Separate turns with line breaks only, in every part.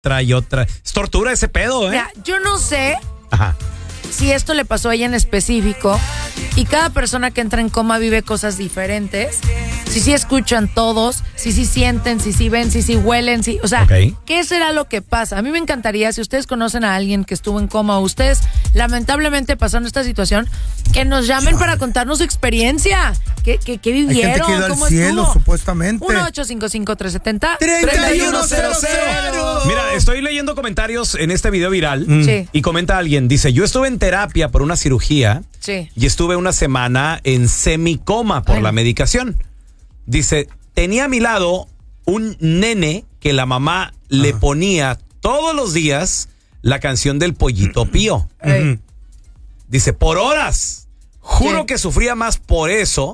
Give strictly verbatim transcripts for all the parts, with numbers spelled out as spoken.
y otra. Es tortura ese pedo, ¿eh?
Mira, yo no sé
Ajá.
si esto le pasó a ella en específico y cada persona que entra en coma vive cosas diferentes. Si sí escuchan todos, si sí sienten, si sí ven, si sí huelen, si, o sea,
okay.
¿Qué será lo que pasa? A mí me encantaría, si ustedes conocen a alguien que estuvo en coma o ustedes lamentablemente pasaron esta situación, que nos llamen para contarnos su experiencia. ¿Qué, qué, qué vivieron?
Hay gente que ido al
¿Cómo
cielo,
estuvo?
supuestamente.
uno ocho cinco cinco, tres siete cero,
treinta y uno cero cero.
Mira, estoy leyendo comentarios en este video viral
Sí.
y comenta alguien, dice, yo estuve en terapia por una cirugía
Sí.
y estuve una semana en semicoma por
Ay,
la
no.
medicación. Dice, tenía a mi lado un nene que la mamá le ponía todos los días la canción del Pollito Pío.
Ey.
Dice, por horas. Juro
Sí.
que sufría más por eso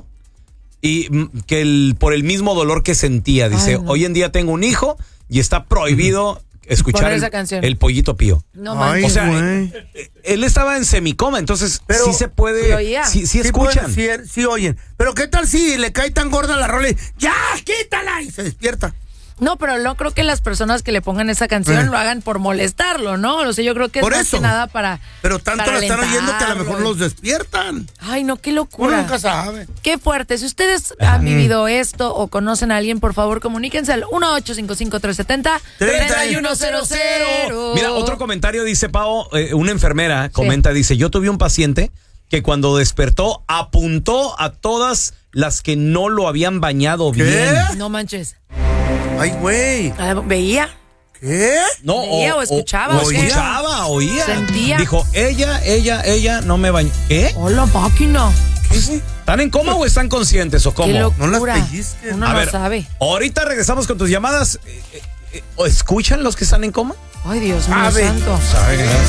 y mm, que el, por el mismo dolor que sentía. Dice,
Ay, no.
hoy en día tengo un hijo y está prohibido escuchar
Poner
el,
esa canción.
el Pollito Pío.
No
Ay,
manches.
O sea,
güey.
eh, él estaba en semicoma, entonces
Pero-
sí se puede,
Sí oía.
sí, sí
Sí
escuchan.
pueden, sí, sí oyen. Pero ¿qué tal si le cae tan gorda la rola y ¡ya, quítala! Y se despierta.
No, pero no creo que las personas que le pongan esa canción
Eh.
lo hagan por molestarlo, ¿no? O sea, yo creo que es
Por
más
eso.
que nada para.
Pero tanto
para
la están oyendo que a lo mejor
alentarlo.
los despiertan.
Ay, no, qué
Uno
locura.
nunca sabe.
Qué fuerte. Si ustedes han vivido esto o conocen a alguien, por favor, comuníquense al uno ocho cinco cinco, tres siete cero, tres uno cero cero.
Mira, otro comentario dice, Pao, eh, una enfermera comenta, dice, yo tuve un paciente que cuando despertó apuntó a todas las que no lo habían bañado
¿Qué?
bien.
No manches.
Ay, güey.
Ah, ¿Veía?
¿Qué?
No,
Veía o escuchaba,
O,
¿o qué?
escuchaba, oía.
Sentía.
Dijo, ella, ella, ella no me bañó. ¿Qué?
Hola, máquina.
¿Están en coma o están conscientes o cómo?
Qué locura.
No las pellizques.
Uno
A
no
ver,
sabe.
ahorita regresamos con tus llamadas. Eh, eh, eh, ¿Escuchan los que están en coma?
Ay, Dios mío
Sabe.
santo.